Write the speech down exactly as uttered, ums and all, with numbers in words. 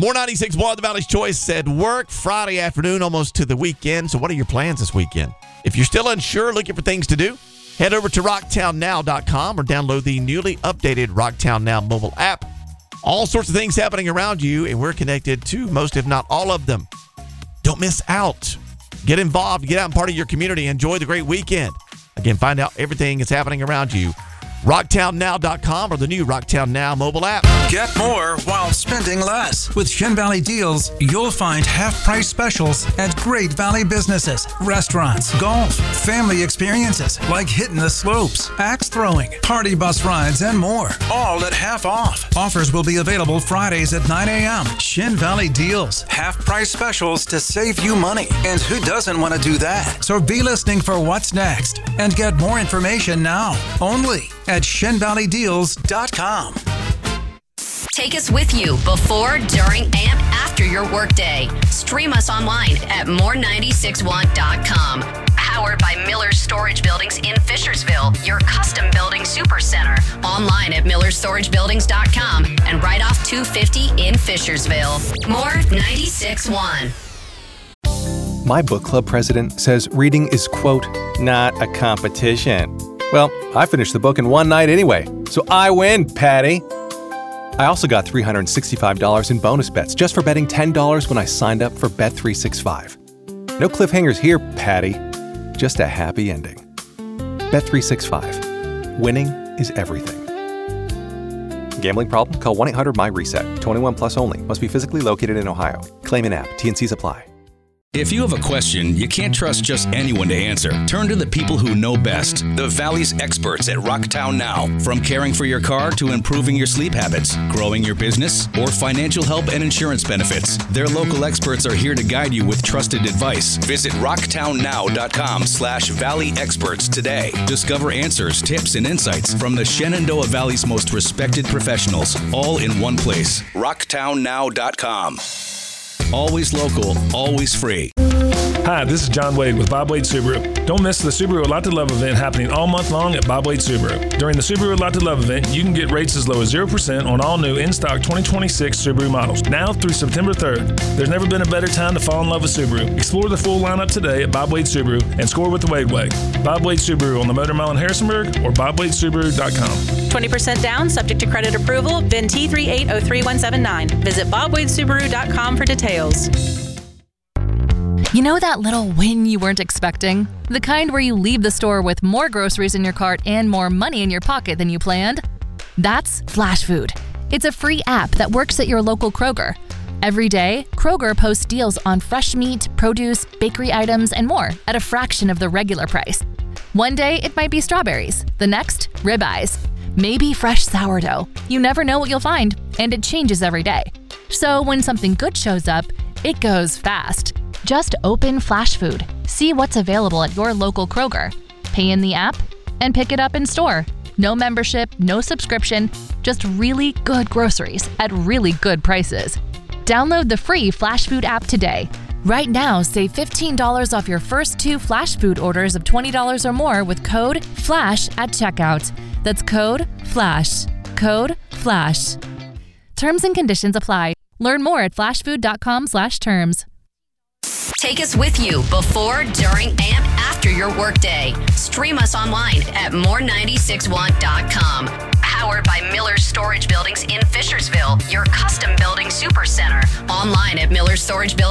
More ninety-six point one, the Valley's Choice said work Friday afternoon, almost to the weekend. So what are your plans this weekend? If you're still unsure, looking for things to do, head over to rocktown now dot com or download the newly updated Rocktown Now mobile app. All sorts of things happening around you, and we're connected to most, if not all of them. Don't miss out. Get involved, get out and part of your community, enjoy the great weekend. Again, find out everything that's happening around you. rocktown now dot com or the new Rocktown Now mobile app. Get more while spending less. With Shin Valley Deals, you'll find half-price specials at great Valley businesses, restaurants, golf, family experiences like hitting the slopes, axe throwing, party bus rides, and more. All at half off. Offers will be available Fridays at nine a.m. Shin Valley Deals, half-price specials to save you money. And who doesn't want to do that? So be listening for what's next and get more information now. Only at shin valley deals dot com. Take us with you before, during, and after your workday. Stream us online at more nine six one dot com. Powered by Miller's Storage Buildings in Fishersville, your custom building supercenter. Online at millers storage buildings dot com and right off two fifty in Fishersville. More ninety-six point one. My book club president says reading is, quote, not a competition. Well, I finished the book in one night anyway, so I win, Patty. I also got three hundred sixty-five dollars in bonus bets just for betting ten dollars when I signed up for Bet three sixty-five. No cliffhangers here, Patty. Just a happy ending. Bet three sixty-five. Winning is everything. Gambling problem? Call one eight hundred my reset. twenty-one plus only. Must be physically located in Ohio. Claim in app. T and Cs apply. If you have a question, you can't trust just anyone to answer. Turn to the people who know best. The Valley's experts at Rocktown Now. From caring for your car to improving your sleep habits, growing your business, or financial help and insurance benefits. Their local experts are here to guide you with trusted advice. Visit rocktown now dot com slash valley experts today. Discover answers, tips, and insights from the Shenandoah Valley's most respected professionals, all in one place. rocktown now dot com. Always local, always free. Hi, this is John Wade with Bob Wade Subaru. Don't miss the Subaru A Lot to Love event happening all month long at Bob Wade Subaru. During the Subaru A Lot to Love event, you can get rates as low as zero percent on all new in-stock twenty twenty-six Subaru models, now through September third. There's never been a better time to fall in love with Subaru. Explore the full lineup today at Bob Wade Subaru and score with the Wade Way. Bob Wade Subaru on the Motor Mile in Harrisonburg or bob wade subaru dot com. twenty percent down, subject to credit approval, V I N T three eight zero three one seven nine. Visit bob wade subaru dot com for details. You know that little win you weren't expecting? The kind where you leave the store with more groceries in your cart and more money in your pocket than you planned? That's Flash Food. It's a free app that works at your local Kroger. Every day, Kroger posts deals on fresh meat, produce, bakery items, and more at a fraction of the regular price. One day, it might be strawberries. The next, ribeyes. Maybe fresh sourdough. You never know what you'll find, and it changes every day. So when something good shows up, it goes fast. Just open Flash Food, see what's available at your local Kroger, pay in the app, and pick it up in store. No membership, no subscription, just really good groceries at really good prices. Download the free Flash Food app today. Right now, save fifteen dollars off your first two Flash Food orders of twenty dollars or more with code FLASH at checkout. That's code FLASH. Code FLASH. Terms and conditions apply. Learn more at flash food dot com slash terms. Take us with you before, during, and after your workday. Stream us online at more nine six one dot com. Powered by Miller's Storage Buildings in Fishersville, your custom building supercenter. Online at millers storage buildings